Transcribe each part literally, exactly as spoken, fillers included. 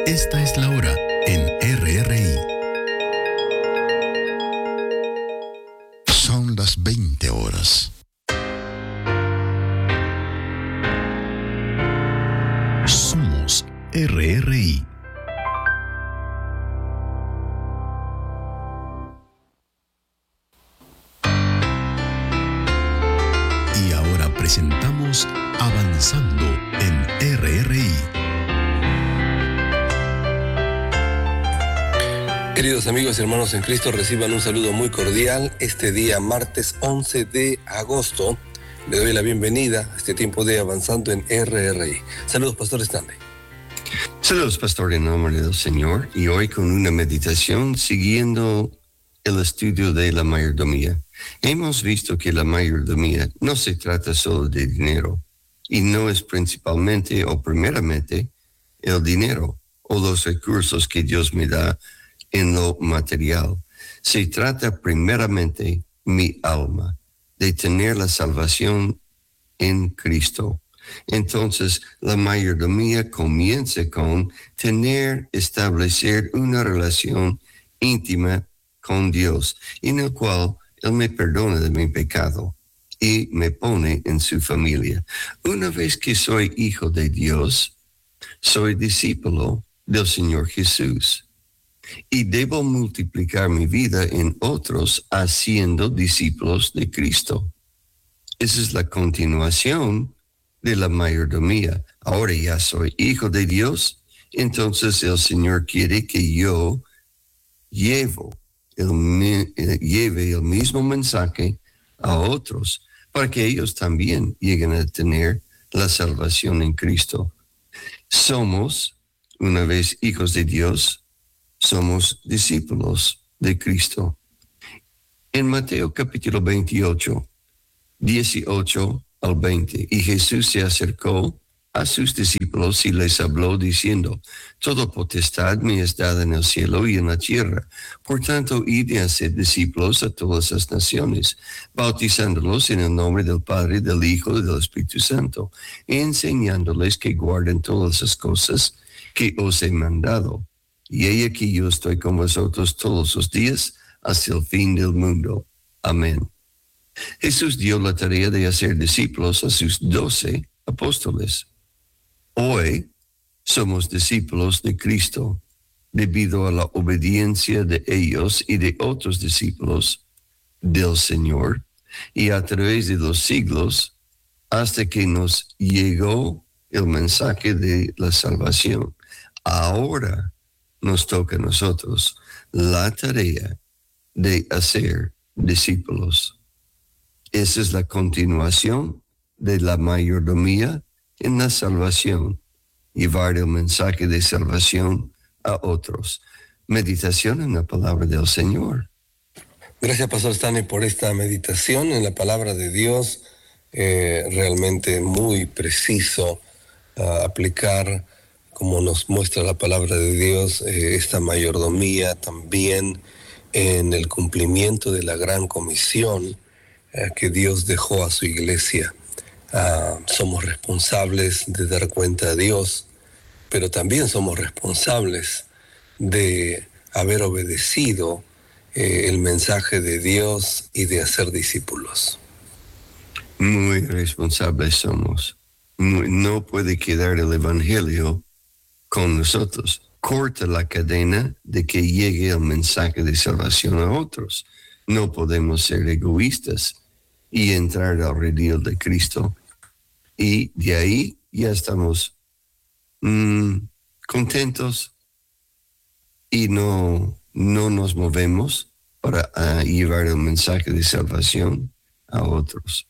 Esta es la hora en R R I. Son las veinte horas. Somos R R I. Y ahora presentamos Avanzando en R R I. Queridos amigos y hermanos en Cristo, reciban un saludo muy cordial. Este día, martes once de agosto, le doy la bienvenida a este tiempo de Avanzando en R R I. Saludos, Pastor Stanley. Saludos, Pastor, en nombre del Señor. Y hoy con una meditación siguiendo el estudio de la mayordomía. Hemos visto que la mayordomía no se trata solo de dinero y no es principalmente o primeramente el dinero o los recursos que Dios me da en lo material. Se trata primeramente mi alma, de tener la salvación en Cristo. Entonces, la mayordomía comienza con tener, establecer una relación íntima con Dios, en el cual Él me perdona de mi pecado y me pone en su familia. Una vez que soy hijo de Dios, soy discípulo del Señor Jesús. Y debo multiplicar mi vida en otros haciendo discípulos de Cristo. Esa es la continuación de la mayordomía. Ahora ya soy hijo de Dios, entonces el Señor quiere que yo llevo el, lleve el mismo mensaje a otros para que ellos también lleguen a tener la salvación en Cristo. Somos, una vez hijos de Dios, somos discípulos de Cristo. En Mateo capítulo veintiocho, dieciocho al veinte, y Jesús se acercó a sus discípulos y les habló diciendo: toda potestad me es dada en el cielo y en la tierra. Por tanto, id y haced discípulos a todas las naciones, bautizándolos en el nombre del Padre, del Hijo y del Espíritu Santo, y enseñándoles que guarden todas las cosas que os he mandado. Y he aquí yo estoy con vosotros todos los días hasta el fin del mundo. Amén. Jesús dio la tarea de hacer discípulos a sus doce apóstoles. Hoy somos discípulos de Cristo debido a la obediencia de ellos y de otros discípulos del Señor, y a través de los siglos hasta que nos llegó el mensaje de la salvación. Ahora nos toca a nosotros la tarea de hacer discípulos. Esa es la continuación de la mayordomía en la salvación, llevar el mensaje de salvación a otros. Meditación en la palabra del Señor. Gracias, Pastor Stanley, por esta meditación en la palabra de Dios. Eh, realmente muy preciso uh, aplicar, como nos muestra la palabra de Dios, eh, esta mayordomía también en el cumplimiento de la gran comisión eh, que Dios dejó a su iglesia. Uh, somos responsables de dar cuenta a Dios, pero también somos responsables de haber obedecido eh, el mensaje de Dios y de hacer discípulos. Muy responsables somos. Muy, no puede quedar el evangelio con nosotros. Corta la cadena de que llegue el mensaje de salvación a otros. No podemos ser egoístas y entrar al redil de Cristo. Y de ahí ya estamos mmm, contentos y no, no nos movemos para uh, llevar el mensaje de salvación a otros.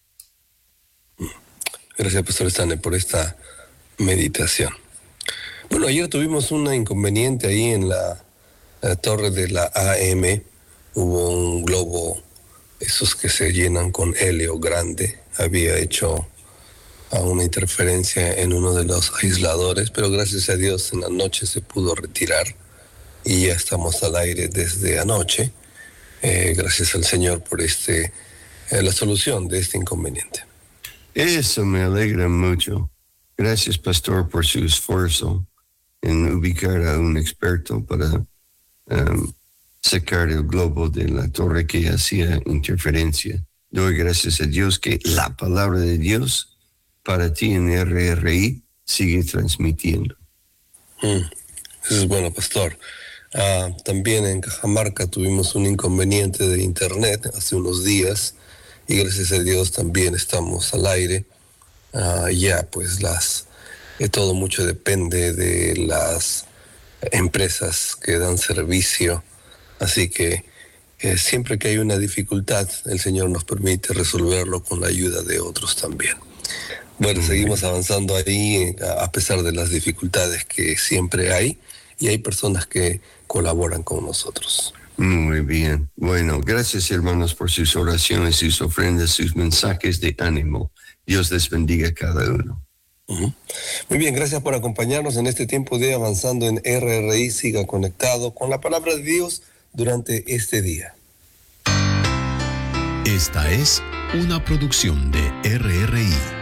Gracias, Pastor Stanley, por esta meditación. Bueno, ayer tuvimos un inconveniente ahí en la, la torre de la A M. Hubo un globo, esos que se llenan con helio grande, había hecho a una interferencia en uno de los aisladores, pero gracias a Dios en la noche se pudo retirar y ya estamos al aire desde anoche. Eh, gracias al Señor por este eh, la solución de este inconveniente. Eso me alegra mucho. Gracias, Pastor, por su esfuerzo en ubicar a un experto para um, sacar el globo de la torre que hacía interferencia. Doy gracias a Dios que la palabra de Dios para ti en R R I sigue transmitiendo. Mm, eso es bueno, pastor. Ah, también en Cajamarca tuvimos un inconveniente de internet hace unos días y gracias a Dios también estamos al aire. Ah, ya, pues las eh, todo mucho depende de las empresas que dan servicio, así que eh, siempre que hay una dificultad, el Señor nos permite resolverlo con la ayuda de otros también. Bueno, Muy seguimos bien. avanzando ahí a a pesar de las dificultades que siempre hay y hay personas que colaboran con nosotros. Muy bien. Bueno, gracias hermanos por sus oraciones, sus ofrendas, sus mensajes de ánimo. Dios les bendiga a cada uno. Ujú. Muy bien, gracias por acompañarnos en este tiempo de Avanzando en R R I. Siga conectado con la palabra de Dios durante este día. Esta es una producción de R R I.